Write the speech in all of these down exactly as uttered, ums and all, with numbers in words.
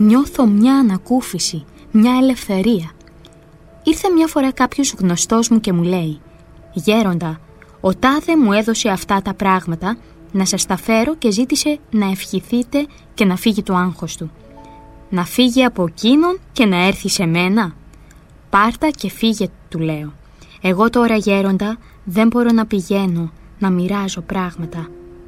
Νιώθω μια ανακούφιση, μια ελευθερία. Ήρθε μια φορά κάποιος γνωστός μου και μου λέει: «Γέροντα, ο τάδε μου έδωσε αυτά τα πράγματα να σας τα φέρω και ζήτησε να ευχηθείτε και να φύγει το άγχος του. Να φύγει από εκείνον και να έρθει σε μένα. Πάρτα και φύγε», του λέω. «Εγώ τώρα, γέροντα, δεν μπορώ να πηγαίνω να μοιράζω πράγματα».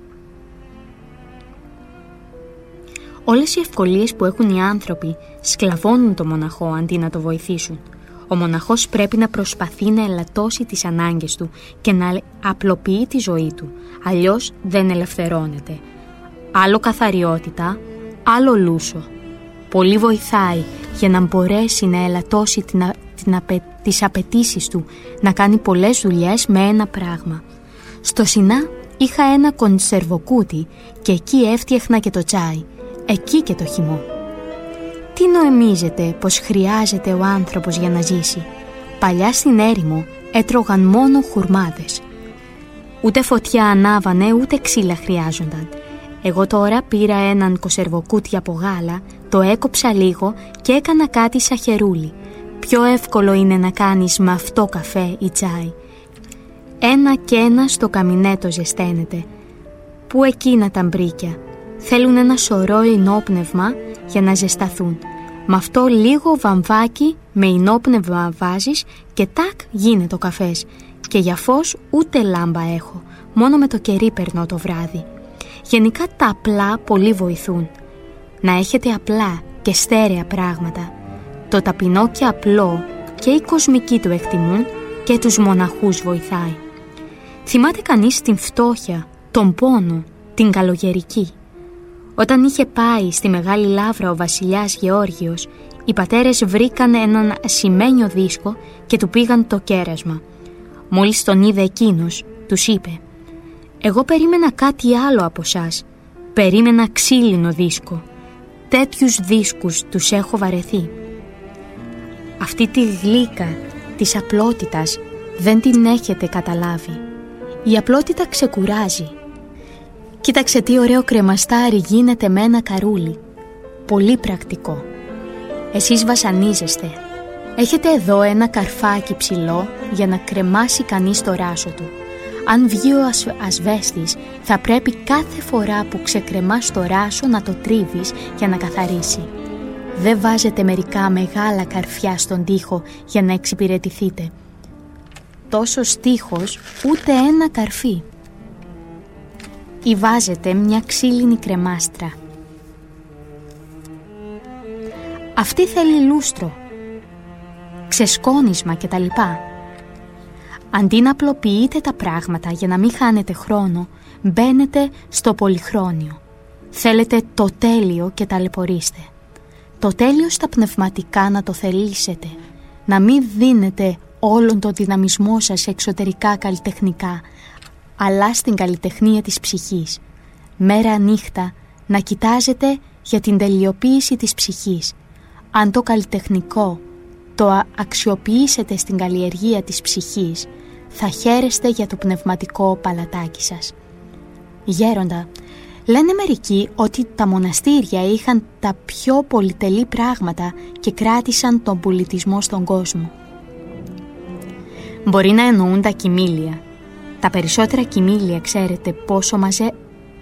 Όλες οι ευκολίες που έχουν οι άνθρωποι σκλαβώνουν το μοναχό αντί να το βοηθήσουν. Ο μοναχός πρέπει να προσπαθεί να ελαττώσει τις ανάγκες του και να απλοποιεί τη ζωή του, αλλιώς δεν ελευθερώνεται. Άλλο καθαριότητα, άλλο λούσο. Πολύ βοηθάει για να μπορέσει να ελαττώσει την, την απαι, τις απαιτήσεις του, να κάνει πολλές δουλειές με ένα πράγμα. Στο Σινά είχα ένα κονσερβοκούτι και εκεί έφτιαχνα και το τσάι, εκεί και το χυμό. Τι νομίζετε πως χρειάζεται ο άνθρωπος για να ζήσει? Παλιά στην έρημο έτρωγαν μόνο χουρμάδες. Ούτε φωτιά ανάβανε, ούτε ξύλα χρειάζονταν. Εγώ τώρα πήρα έναν κονσερβοκούτι από γάλα, το έκοψα λίγο και έκανα κάτι σαν χερούλι. Πιο εύκολο είναι να κάνεις με αυτό καφέ ή τσάι. Ένα και ένα στο καμινέτο ζεσταίνεται. Πού εκείνα τα μπρίκια? Θέλουν ένα σωρό ινόπνευμα για να ζεσταθούν. Με αυτό λίγο βαμβάκι με ινόπνευμα βάζεις και τάκ γίνεται ο καφές. Και για φως ούτε λάμπα έχω, μόνο με το κερί περνώ το βράδυ. Γενικά τα απλά πολύ βοηθούν. Να έχετε απλά και στέρεα πράγματα. Το ταπεινό και απλό και οι κοσμικοί του εκτιμούν και τους μοναχούς βοηθάει. Θυμάται κανείς την φτώχεια, τον πόνο, την καλογερική? Όταν είχε πάει στη Μεγάλη Λαύρα ο βασιλιάς Γεώργιος, οι πατέρες βρήκαν έναν ασημένιο δίσκο και του πήγαν το κέρασμα. Μόλις τον είδε εκείνος, τους είπε: «Εγώ περίμενα κάτι άλλο από σας. Περίμενα ξύλινο δίσκο. Τέτοιους δίσκους τους έχω βαρεθεί». Αυτή τη γλύκα της απλότητας δεν την έχετε καταλάβει. Η απλότητα ξεκουράζει. Κοίταξε τι ωραίο κρεμαστάρι γίνεται με ένα καρούλι. Πολύ πρακτικό. Εσείς βασανίζεστε. Έχετε εδώ ένα καρφάκι ψηλό για να κρεμάσει κανείς το ράσο του. Αν βγει ο ασ... ασβέστης, θα πρέπει κάθε φορά που ξεκρεμάς το ράσο να το τρίβεις για να καθαρίσει. Δεν βάζετε μερικά μεγάλα καρφιά στον τοίχο για να εξυπηρετηθείτε. Τόσο τοίχος ούτε ένα καρφί. Ή βάζετε μια ξύλινη κρεμάστρα. Αυτή θέλει λούστρο, ξεσκόνισμα κτλ. Αντί να απλοποιείτε τα πράγματα για να μην χάνετε χρόνο, μπαίνετε στο πολυχρόνιο. Θέλετε το τέλειο και ταλαιπωρήστε. Το τέλειο στα πνευματικά να το θελήσετε. Να μην δίνετε όλον τον δυναμισμό σας εξωτερικά καλλιτεχνικά, αλλά στην καλλιτεχνία της ψυχής. Μέρα νύχτα να κοιτάζετε για την τελειοποίηση της ψυχής. Αν το καλλιτεχνικό το αξιοποιήσετε στην καλλιεργία της ψυχής, θα χαίρεστε για το πνευματικό παλατάκι σας. Γέροντα, λένε μερικοί ότι τα μοναστήρια είχαν τα πιο πολυτελή πράγματα και κράτησαν τον πολιτισμό στον κόσμο. Μπορεί να εννοούν τα κοιμήλια. Τα περισσότερα κοιμήλια, ξέρετε πόσο μαζε...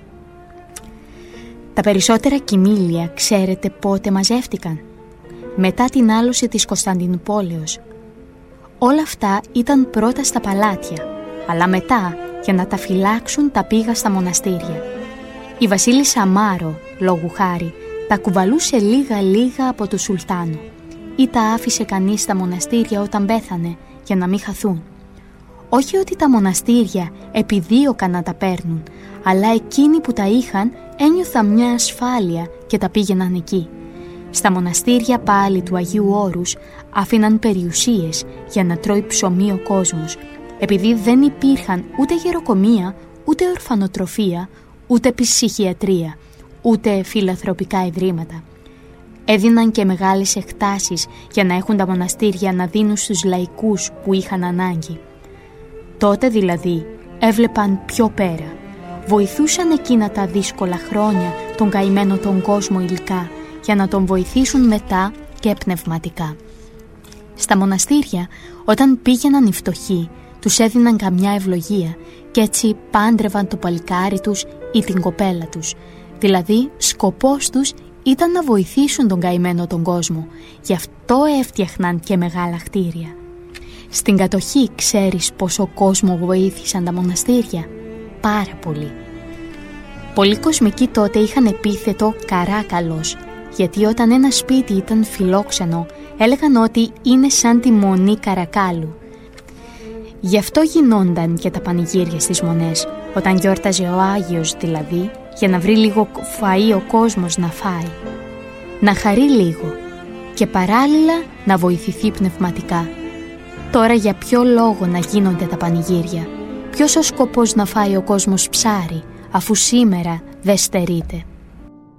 Τα περισσότερα κοιμήλια, ξέρετε πότε μαζεύτηκαν? Μετά την άλωση της Κωνσταντινουπόλεως. Όλα αυτά ήταν πρώτα στα παλάτια, αλλά μετά, για να τα φυλάξουν, τα πήγα στα μοναστήρια. Η βασίλισσα Μάρο, λόγου χάρη, τα κουβαλούσε λίγα-λίγα από το Σουλτάνο ή τα άφησε κανείς στα μοναστήρια όταν πέθανε, για να μην χαθούν. Όχι ότι τα μοναστήρια επιδίωκαν να τα παίρνουν, αλλά εκείνοι που τα είχαν ένιωθαν μια ασφάλεια και τα πήγαιναν εκεί. Στα μοναστήρια πάλι του Αγίου Όρους άφηναν περιουσίες για να τρώει ψωμί ο κόσμος, επειδή δεν υπήρχαν ούτε γεροκομεία, ούτε ορφανοτροφία, ούτε ψυχιατρία, ούτε φιλανθρωπικά ιδρύματα. Έδιναν και μεγάλες εκτάσεις για να έχουν τα μοναστήρια να δίνουν στους λαϊκούς που είχαν ανάγκη. Τότε δηλαδή έβλεπαν πιο πέρα. Βοηθούσαν εκείνα τα δύσκολα χρόνια τον καημένο τον κόσμο υλικά για να τον βοηθήσουν μετά και πνευματικά. Στα μοναστήρια, όταν πήγαιναν οι φτωχοί, τους έδιναν καμιά ευλογία και έτσι πάντρευαν το παλικάρι τους ή την κοπέλα τους. Δηλαδή, σκοπός τους ήταν να βοηθήσουν τον καημένο τον κόσμο. Γι' αυτό έφτιαχναν και μεγάλα κτίρια. Στην κατοχή ξέρεις πόσο κόσμο βοήθησαν τα μοναστήρια? Πάρα πολύ. Πολλοί κοσμικοί τότε είχαν επίθετο καράκαλος, γιατί όταν ένα σπίτι ήταν φιλόξενο, έλεγαν ότι είναι σαν τη μονή Καρακάλου. Γι' αυτό γινόνταν και τα πανηγύρια στις μονές, όταν γιόρταζε ο Άγιος δηλαδή, για να βρει λίγο φαΐ ο κόσμος να φάει. Να χαρεί λίγο και παράλληλα να βοηθηθεί πνευματικά. Τώρα για ποιο λόγο να γίνονται τα πανηγύρια? Ποιος ο σκοπός να φάει ο κόσμος ψάρι, αφού σήμερα δεν στερείται?